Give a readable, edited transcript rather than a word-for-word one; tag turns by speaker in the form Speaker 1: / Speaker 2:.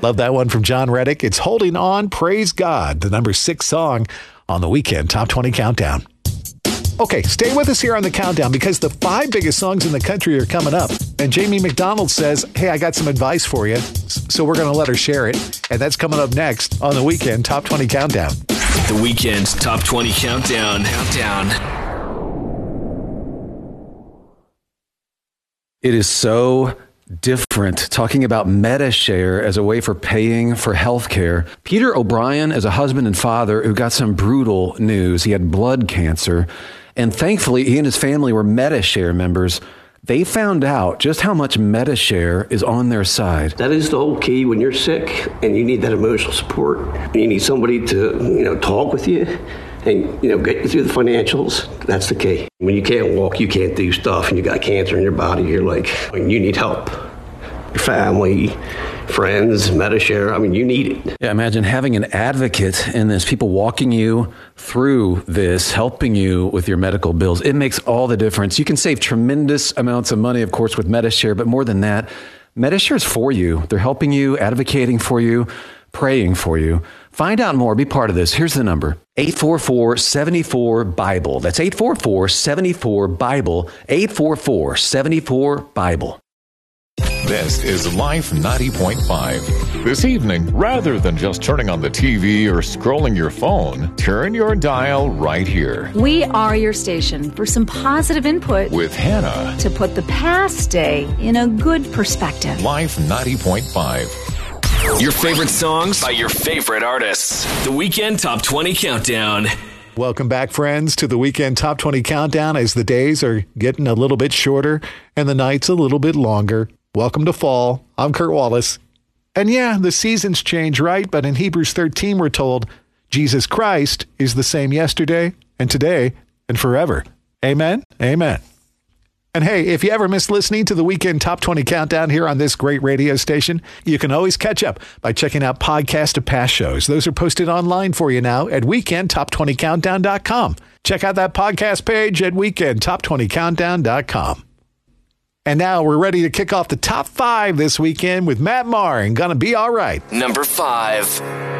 Speaker 1: Love that one from John Reddick. It's Holding On, Praise God, the number 6 song on the Weekend Top 20 Countdown. Okay, stay with us here on the countdown because the 5 biggest songs in the country are coming up. And Jamie McDonald says, hey, I got some advice for you. So we're going to let her share it. And that's coming up next on the Weekend Top 20 Countdown.
Speaker 2: The Weekend Top 20 Countdown.
Speaker 3: It is so different talking about Medi-Share as a way for paying for healthcare. Peter O'Brien is a husband and father who got some brutal news. He had blood cancer. And thankfully, he and his family were Medi-Share members. They found out just how much Medi-Share is on their side.
Speaker 4: That is the whole key when you're sick and you need that emotional support. You need somebody to, talk with you and, get you through the financials. That's the key. When you can't walk, you can't do stuff, and you got cancer in your body, you're like, you need help. Your family, friends, Medi-Share, you need it.
Speaker 3: Yeah, imagine having an advocate in this, people walking you through this, helping you with your medical bills. It makes all the difference. You can save tremendous amounts of money, of course, with Medi-Share, but more than that, Medi-Share is for you. They're helping you, advocating for you, praying for you. Find out more. Be part of this. Here's the number. 844-74-BIBLE. That's 844-74-BIBLE. 844-74-BIBLE.
Speaker 5: This is Life 90.5. This evening, rather than just turning on the TV or scrolling your phone, turn your dial right here.
Speaker 6: We are your station for some positive input
Speaker 5: With Hannah.
Speaker 6: to put the past day in a good perspective.
Speaker 5: Life 90.5.
Speaker 2: Your favorite songs by your favorite artists. The Weekend Top 20 Countdown.
Speaker 1: Welcome back, friends, to the Weekend Top 20 Countdown as the days are getting a little bit shorter and the nights a little bit longer. Welcome to fall. I'm Kurt Wallace. And yeah, the seasons change, right? But in Hebrews 13, we're told Jesus Christ is the same yesterday and today and forever. Amen? Amen. And hey, if you ever missed listening to the Weekend Top 20 Countdown here on this great radio station, you can always catch up by checking out podcasts of past shows. Those are posted online for you now at weekendtop20countdown.com. Check out that podcast page at weekendtop20countdown.com. And now we're ready to kick off the top 5 this weekend with Matt Maher and Gonna Be All Right.
Speaker 2: Number 5.